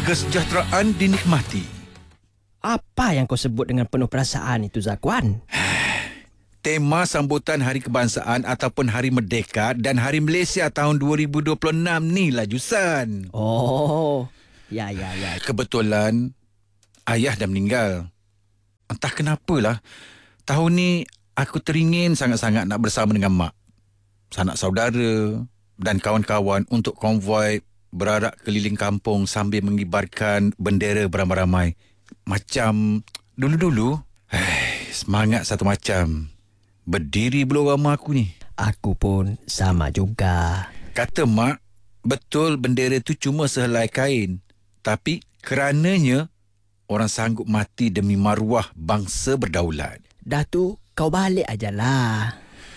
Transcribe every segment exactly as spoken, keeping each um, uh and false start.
Kesejahteraan dinikmati. Apa yang kau sebut dengan penuh perasaan itu, Zakwan? Tema sambutan Hari Kebangsaan ataupun Hari Merdeka dan Hari Malaysia tahun dua ribu dua puluh enam ni lah, Jusan. Oh, ya, ya, ya. Kebetulan ayah dah meninggal. Entah kenapalah, tahun ni aku teringin sangat-sangat nak bersama dengan mak, sanak saudara dan kawan-kawan untuk konvoi berarak keliling kampung sambil mengibarkan bendera beramai-ramai. Macam dulu-dulu. Hei, semangat satu macam. Berdiri belah rumah aku ni. Aku pun sama juga. Kata mak, betul bendera tu cuma sehelai kain. Tapi kerananya orang sanggup mati demi maruah bangsa berdaulat. Dah tu, kau balik ajalah.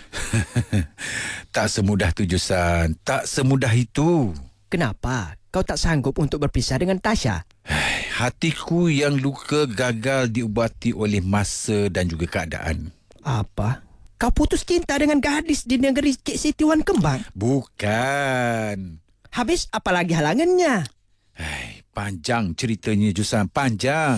Tak semudah tu, Jusan. Tak semudah itu. Kenapa? Kau tak sanggup untuk berpisah dengan Tasha? Hatiku yang luka gagal diubati oleh masa dan juga keadaan. Apa? Kau putus cinta dengan gadis di negeri Cik Siti Wan Kembang? Bukan. Habis apa lagi halangannya? Hai, panjang ceritanya, Jusan. Panjang.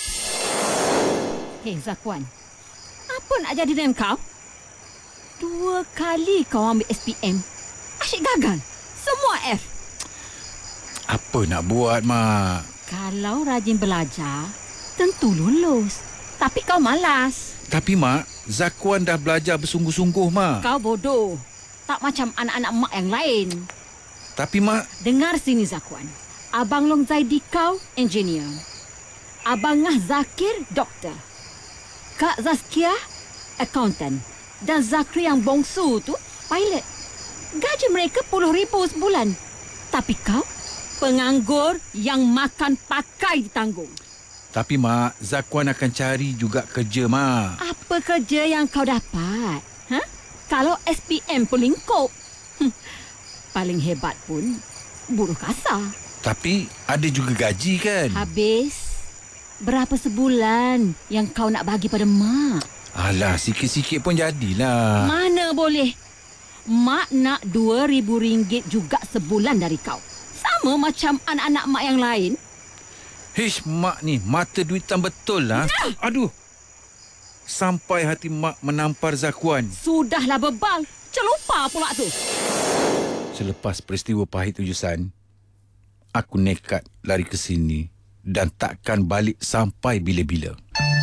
Hei, Zakwan. Apa nak jadi dengan kau? Dua kali kau ambil S P M. Asyik gagal. Semua F. Apa nak buat, Mak? Kalau rajin belajar, tentu lulus. Tapi kau malas. Tapi, Mak, Zakwan dah belajar bersungguh-sungguh, Mak. Kau bodoh. Tak macam anak-anak mak yang lain. Tapi, Mak... Dengar sini, Zakwan. Abang Long Zaidi kau, engineer. Abang Ngah Zakir, doktor. Kak Zaskia, accountant. Dan Zakri yang bongsu tu, pilot. Gaji mereka puluh ribu sebulan. Tapi kau, penganggur yang makan pakai ditanggung. Tapi, Mak, Zakwan akan cari juga kerja, Mak. Apa kerja yang kau dapat? Ha? Kalau S P M pun lingkup. Hm. Paling hebat pun buruh kasar. Tapi ada juga gaji, kan? Habis. Berapa sebulan yang kau nak bagi pada mak? Alah, sikit-sikit pun jadilah. Mana boleh. Mak nak dua ribu ringgit juga sebulan dari kau. Sama macam anak-anak mak yang lain. Hish, Mak ni mata duitan betul lah. Aduh. Sampai hati Mak menampar Zakwan. Sudahlah bebal. Celupa pula tu. Selepas peristiwa pahit tu, Jusan, aku nekat lari ke sini dan takkan balik sampai bila-bila.